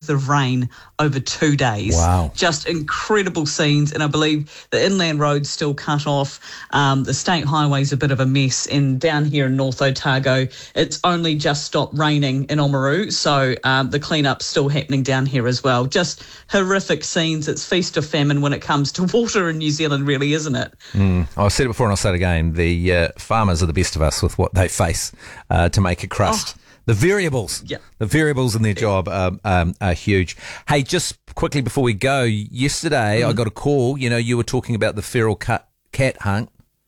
of rain over 2 days. Wow. Just incredible scenes. And I believe the inland road's still cut off. The state highway's a bit of a mess. And down here in North Otago, it's only just stopped raining in Oamaru. So the clean-up's still happening down here as well. Just horrific scenes. It's feast or famine when it comes to water in New Zealand, really, isn't it? I've said it before and I'll say it again. The farmers are the best of us with what they face to make a crust. The variables in their job are huge. Hey, just quickly before we go, yesterday I got a call. You know, you were talking about the feral cat hunt,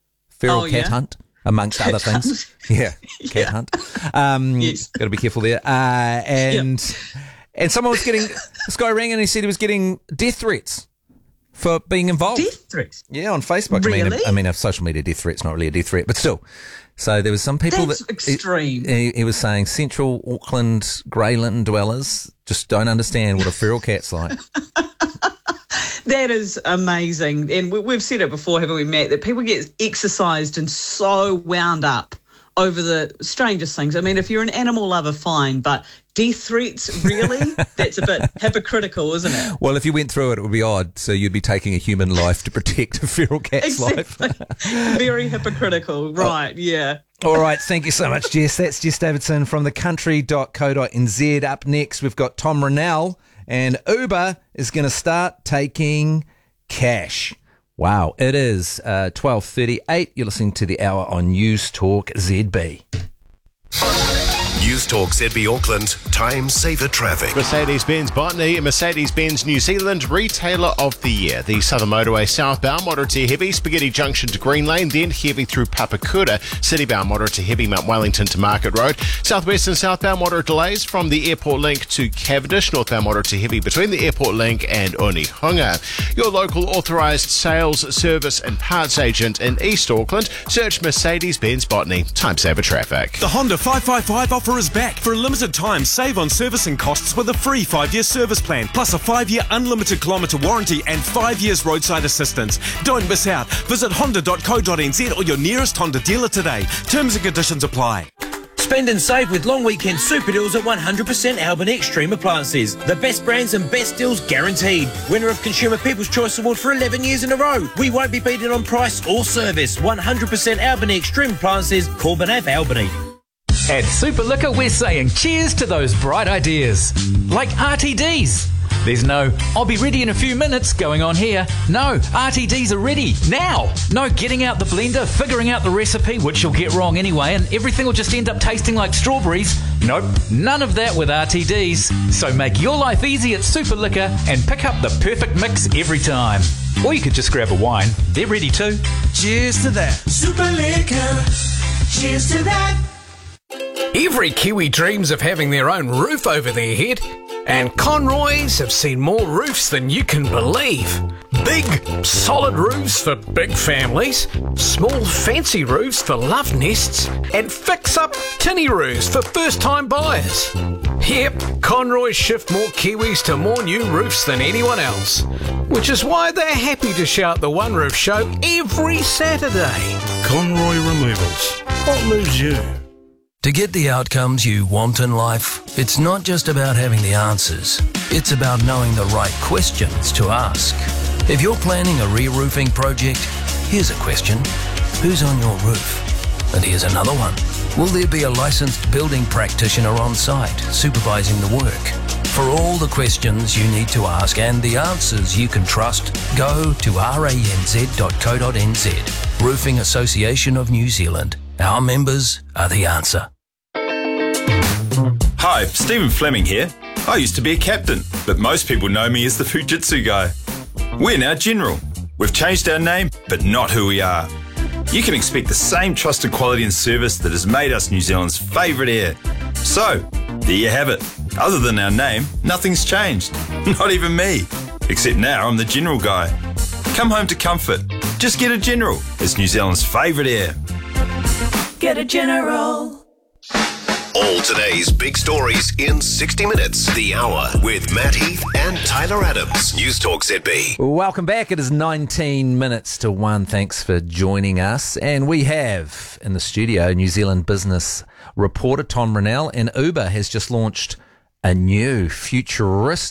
amongst other things. Cat hunt. Yes. Got to be careful there. And someone was getting, this guy rang and he said he was getting death threats for being involved. Death threats? Yeah, on Facebook. Really? I mean, a social media death threat's not really a death threat, but still. So there was some people That's extreme. He was saying Central Auckland Greyland dwellers just don't understand what a feral cat's like. That is amazing. And we've said it before, haven't we, Matt, that people get exercised and so wound up over the strangest things. I mean, if you're an animal lover, fine, but death threats, really? That's a bit hypocritical, isn't it? Well, if you went through it, it would be odd. So you'd be taking a human life to protect a feral cat's life. Very hypocritical, right, yeah. All right, thank you so much, Jess. That's Jess Davidson from thecountry.co.nz. Up next, we've got Tom Rennell, and Uber is going to start taking cash. Wow, it is 12:38. You're listening to The Hour on News Talk ZB. News Talk ZB Auckland, Time Saver Traffic. Mercedes-Benz Botany and Mercedes-Benz New Zealand Retailer of the Year. The Southern Motorway southbound, moderate to heavy, Spaghetti Junction to Green Lane, then heavy through Papakura. Citybound, moderate to heavy, Mount Wellington to Market Road. Southwest and southbound, moderate delays from the Airport Link to Cavendish. Northbound, moderate to heavy between the Airport Link and Onehunga. Your local authorised sales, service and parts agent in East Auckland. Search Mercedes-Benz Botany. Time Saver Traffic. The Honda 555 offer is back. For a limited time, save on servicing costs with a free 5-year service plan, plus a 5-year unlimited kilometre warranty and 5 years roadside assistance. Don't miss out. Visit honda.co.nz or your nearest Honda dealer today. Terms and conditions apply. Spend and save with long weekend super deals at 100% Albany Extreme Appliances. The best brands and best deals guaranteed. Winner of Consumer People's Choice Award for 11 years in a row. We won't be beaten on price or service. 100% Albany Extreme Appliances, Corbin Ave, Albany. At Super Liquor, we're saying cheers to those bright ideas. Like RTDs. There's no, I'll be ready in a few minutes going on here. No, RTDs are ready now. No getting out the blender, figuring out the recipe, which you'll get wrong anyway, and everything will just end up tasting like strawberries. Nope, none of that with RTDs. So make your life easy at Super Liquor and pick up the perfect mix every time. Or you could just grab a wine. They're ready too. Cheers to that. Super Liquor. Cheers to that. Every Kiwi dreams of having their own roof over their head, and Conroys have seen more roofs than you can believe. Big, solid roofs for big families, small, fancy roofs for love nests, and fix-up tinny roofs for first-time buyers. Yep, Conroys shift more Kiwis to more new roofs than anyone else, which is why they're happy to shout the One Roof Show every Saturday. Conroy Removals. What moves you? To get the outcomes you want in life, it's not just about having the answers. It's about knowing the right questions to ask. If you're planning a re-roofing project, here's a question. Who's on your roof? And here's another one. Will there be a licensed building practitioner on site supervising the work? For all the questions you need to ask and the answers you can trust, go to ranz.co.nz. Roofing Association of New Zealand. Our members are the answer. Hi, Stephen Fleming here. I used to be a captain, but most people know me as the Fujitsu guy. We're now General. We've changed our name, but not who we are. You can expect the same trusted quality and service that has made us New Zealand's favourite air. So, there you have it. Other than our name, nothing's changed. Not even me. Except now I'm the General guy. Come home to comfort. Just get a General. It's New Zealand's favourite air. Get a General. All today's big stories in 60 minutes. The Hour with Matt Heath and Tyler Adams. News Talk ZB. Welcome back. It is 19 minutes to 1. Thanks for joining us. And we have in the studio New Zealand business reporter Tom Rennell, and Uber has just launched a new futuristic